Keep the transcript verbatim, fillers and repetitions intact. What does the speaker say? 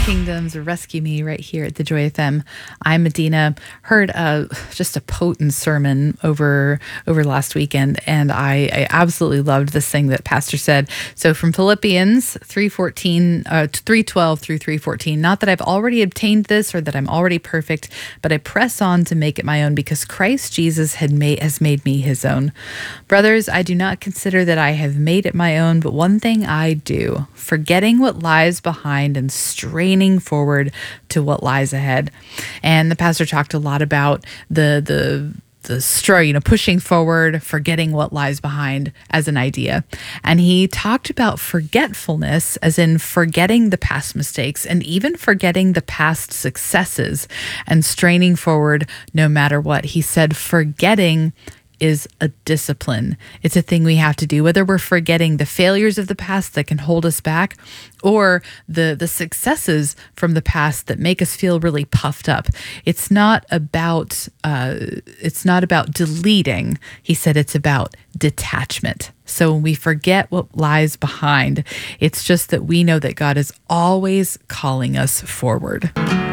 Kingdoms Rescue Me right here at the Joy F M. I'm Medina. Heard uh, just a potent sermon over over last weekend, and I, I absolutely loved this thing that Pastor said. So from Philippians three fourteen, uh, three twelve through three fourteen, not that I've already obtained this or that I'm already perfect, but I press on to make it my own because Christ Jesus had made, has made me his own. Brothers, I do not consider that I have made it my own, but one thing I do, forgetting what lies behind and straining forward to what lies ahead. And the pastor talked a lot about the the the stro, you know, pushing forward, forgetting what lies behind as an idea. And he talked about forgetfulness as in forgetting the past mistakes and even forgetting the past successes and straining forward no matter what. He said forgetting is a discipline. It's a thing we have to do, whether we're forgetting the failures of the past that can hold us back or the the successes from the past that make us feel really puffed up. It's not about uh, it's not about deleting. He said it's about detachment. So when we forget what lies behind, it's just that we know that God is always calling us forward.